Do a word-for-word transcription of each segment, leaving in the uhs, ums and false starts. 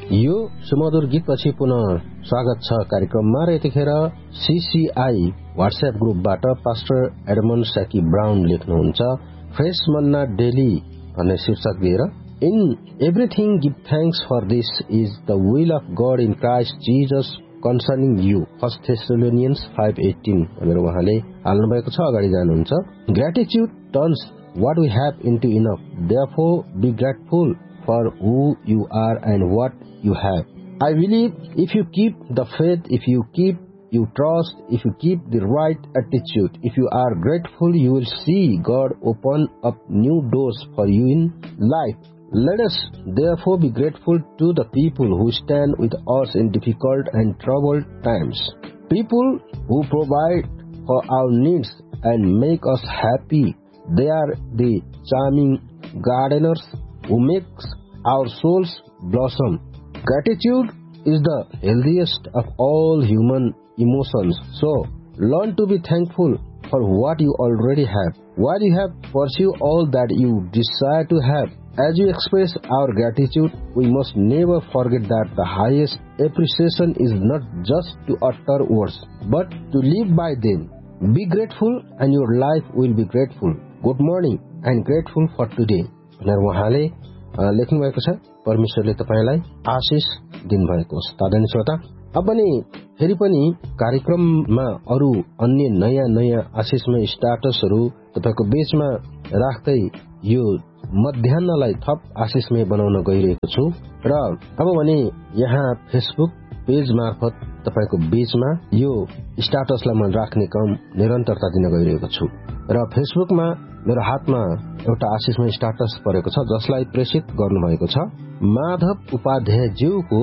यो सुमधुर गीतपछि पुनः स्वागत छ कार्यक्रममा र यतिखेर सीसीआई व्हाट्सएप ग्रुपबाट पास्टर एडमन्ड सैकी ब्राउन लेख्नुहुन्छ फ्रेश मन्ना डेली भन्ने शीर्षक दिएर in everything give thanks for this is the will of God in Christ Jesus concerning you first थेसलोनियन्स five eighteen भनेर उहाँले हाल्नु भएको छ। अगाडि जानुहुन्छ gratitude turns what we have into enough, therefore be grateful for who you are and what you have. I believe if you keep the faith, if you keep you trust, if you keep the right attitude, if you are grateful, you will see God open up new doors for you in life. Let us therefore be grateful to the people who stand with us in difficult and troubled times, people who provide for our needs and make us happy. They are the charming gardeners who makes our souls blossom. Gratitude is the healthiest of all human emotions. So, learn to be thankful for what you already have. While you have pursued all that you desire to have, as you express our gratitude, we must never forget that the highest appreciation is not just to utter words, but to live by them. Be grateful and your life will be grateful. Good morning and grateful for today भनेर उहाँले लेख्नु भएको छ। परमेश्वरले तपाईलाई आशिष दिनुभएको होस्। आदरणीय श्रोता, अब पनि फेरि पनि कार्यक्रममा अरू अन्य नयाँ नयाँ आशिषमय स्टाटसहरू तपाईको बीचमा राख्दै यो मध्याह्नलाई थप आशिषमय बनाउन गइरहेको छु र अब भने यहाँ फेसबुक पेज मार्फत तपाईको बीचमा यो स्टाटसलाई म राख्ने काम निरन्तरता दिन गइरहेको छु र फेसबुकमा मेरो हातमा एउटा आशिषमय स्टाटस परेको छ जसलाई प्रेषित गर्नुभएको छ माधव उपाध्याय ज्यूको।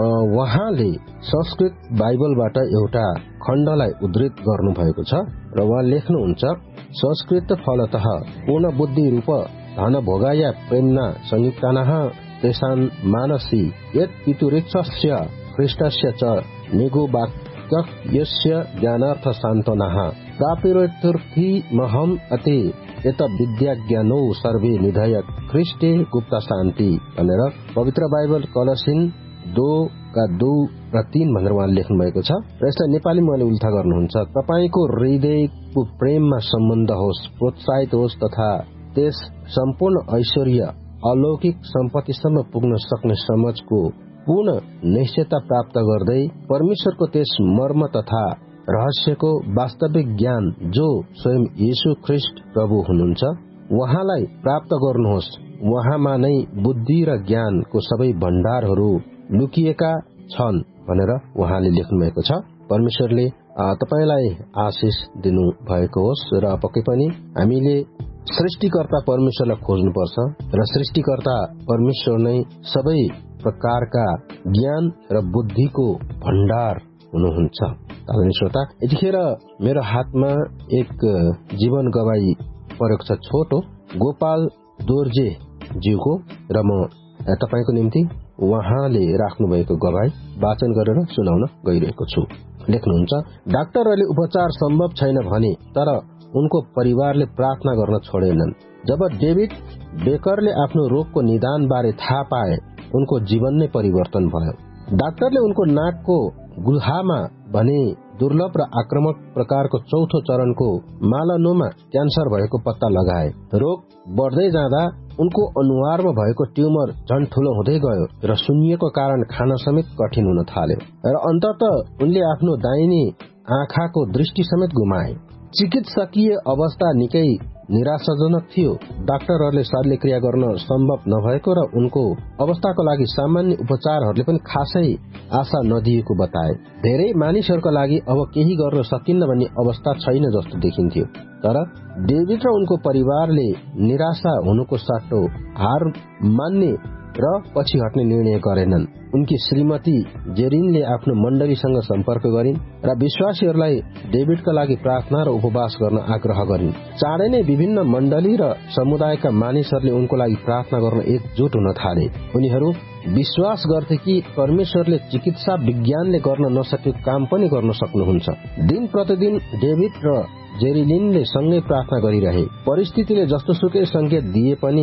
उहाँले संस्कृत बाइबलबाट एउटा खण्डलाई उद्धृत गर्नुभएको छ र उहाँ लेख्नुहुन्छ संस्कृत फलतः पूर्ण बुद्धि रूप धन भोगाय प्रेमना संयुक्तानः तेषां मानसी यत् पितुरिक्षस्य ख्रीष्टस्य च निगो वाक्य यस्य ज्ञानार्थ सान्त्वनः प्रापिरोर्थी महम अति यत विद्या ज्ञानो सर्वे निधय ख्रीष्टे गुप्त शान्ति भनेर पवित्र बाइबल कलसिन दो का दो र तीन भनेर उहाँले लेख्नु भएको छ र यसलाई नेपालीमा उहाँले उल्था गर्नुहुन्छ तपाईको हृदयको प्रेममा सम्बन्ध होस्, प्रोत्साहित होस् तथा त्यस सम्पूर्ण ऐश्वर्य अलौकिक सम्पत्तिसम्म पुग्न सक्ने समझको पूर्ण निश्चयता प्राप्त गर्दै परमेश्वरको त्यस मर्म तथा रहस्यको वास्तविक ज्ञान जो स्वयं येशू ख्रीष्ट प्रभु हुनुहुन्छ उहाँलाई प्राप्त गर्नुहोस्। उहाँमा नै बुद्धि र ज्ञानको सबै भण्डारहरू लुकिएका छन् भनेर उहाँले लेख्नु भएको छ। परमेश्वरले तपाईलाई आशिष दिनु भएको होस् र पक्कै पनि हामीले सृष्टिकर्ता परमेश्वरलाई खोज्नुपर्छ र सृष्टिकर्ता परमेश्वर नै सबै प्रकारका ज्ञान र बुद्धिको भण्डार हुनुहुन्छ। आदरणीय श्रोता, यतिखेर मेरो हातमा एक जीवन गवाई परेको छ छोटो गोपाल दोर्जे ज्यूको र म तपाईको निम्ति उहाँले राख्नु भएको गवाई वाचन गरेर सुनाउन गइरहेको छु। लेख्नुहुन्छ डाक्टरहरूले उपचार सम्भव छैन भने तर उनको परिवारले प्रार्थना गर्न छोडेनन्। जब डेभिड बेकरले आफ्नो रोगको निदान बारे थाहा पाए उनको जीवन नै परिवर्तन भयो। डाक्टरले उनको नाकको गुल्हामा भने दुर्लभ र आक्रामक प्रकारको चौथो चरणको मालानोमा क्यान्सर भएको पत्ता लगाए। रोग बढ्दै जाँदा उनको अनुहारमा भएको ट्युमर झन ठूलो हुँदै गयो र सुन्निएको कारण खान समेत कठिन हुन थाल्यो र अन्ततः उनले आफ्नो दाहिने आँखाको दृष्टि समेत गुमाए। चिकित्सकीय अवस्था निकै निराशाजनक थियो। डाक्टरहरूले शल्यक्रिया गर्न सम्भव नभएको र उनको अवस्थाको लागि सामान्य उपचारहरूले पनि खासै आशा नदिएको बताए। धेरै मानिसहरूका लागि अब केही गर्न सकिन्न भन्ने अवस्था छैन जस्तो देखिन्थ्यो। तर डेभिड र उनको परिवारले निराशा हुनुको सट्टो हार मान्ने र पछि हट्ने निर्णय गरेनन्। उनकी श्रीमती जेरिनले आफ्नो मण्डलीसँग सम्पर्क गरिन् र विश्वासीहरूलाई डेभिडका लागि प्रार्थना र उपवास गर्न आग्रह गरिन्। चाँडै नै विभिन्न मण्डली र समुदायका मानिसहरूले उनको लागि प्रार्थना गर्न एकजुट हुन थाले। उनीहरू विश्वास गर्थे कि परमेश्वरले चिकित्सा विज्ञानले गर्न नसकेको काम पनि गर्न सक्नुहुन्छ। दिन प्रतिदिन डेभिड र जेरिलिनले सँगै प्रार्थना गरिरहे। परिस्थितिले जस्तोसुकै संकेत दिए पनि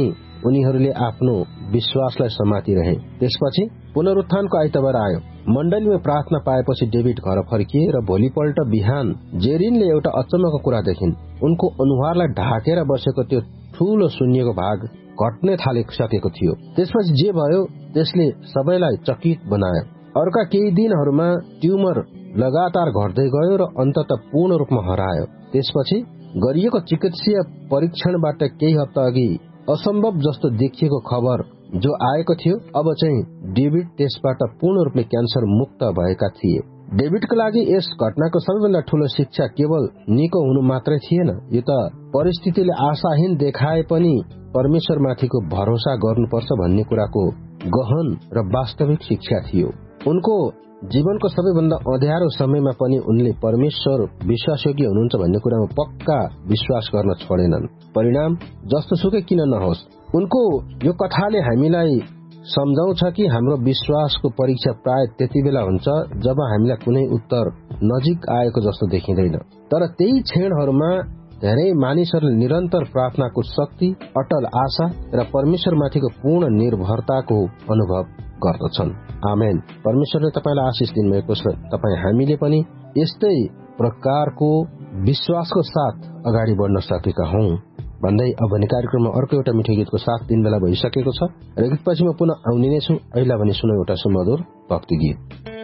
उनीहरूले आफ्नो विश्वासलाई समातिरहे। त्यसपछि पुनरुत्थानको आइतबार आयो। मण्डलीमा प्रार्थना पाएपछि डेभिड घर फर्किए र भोलिपल्ट बिहान जेरिनले एउटा अचम्मको कुरा देखिन्। उनको अनुहारलाई ढाकेर बसेको त्यो ठूलो सुन्निएको भाग घट्नै थालिसकेको थियो। त्यसपछि जे भयो त्यसले सबैलाई चकित बनायो। अर्का केही दिनहरूमा ट्युमर लगातार घट्दै गयो र अन्ततः पूर्ण रूपमा हरायो। त्यसपछि गरिएको चिकित्सीय परीक्षणबाट केही हप्ता अघि असम्भव जस्तो देखिएको खबर जो आएको थियो, अब चाहिँ डेभिड त्यसबाट पूर्ण रूपले क्यान्सर मुक्त भएका थिए। डेभिडको लागि यस घटनाको सबैभन्दा ठूलो शिक्षा केवल निको हुनु मात्रै थिएन, यो त परिस्थितिले आशाहीन देखाए पनि परमेश्वरमाथिको भरोसा गर्नुपर्छ भन्ने कुराको गहन र वास्तविक शिक्षा थियो। उनको जीवनको सबैभन्दा अँध्यारो समयमा पनि उनले परमेश्वर विश्वासयोग्य हुनुहुन्छ भन्ने कुरामा पक्का विश्वास गर्न छोडेनन्। परिणाम जस्तो सुकै किन नहोस्, उनको यो कथाले हामीलाई सम्झाउँछ कि हाम्रो विश्वासको परीक्षा प्राय त्यति बेला हुन्छ जब हामीलाई कुनै उत्तर नजिक आएको जस्तो देखिँदैन। तर त्यही क्षणहरूमा धेरै मानिसहरूले निरन्तर प्रार्थनाको शक्ति, अटल आशा र परमेश्वरमाथिको पूर्ण निर्भरताको अनुभव गर्दछन्। आमेन। परमेश्वरले तपाईलाई आशिष दिनुभएको छ। तपाईँ हामीले पनि यस्तै प्रकारको विश्वासको साथ अगाडि बढ्न सकेका हौं भन्दै अब भने कार्यक्रममा अर्को एउटा मिठो गीतको साथ दिन बेला भइसकेको छ र गीतपछि म पुनः आउने नै छु। अहिले भने सुनौ एउटा सुमधुर भक्ति गीत।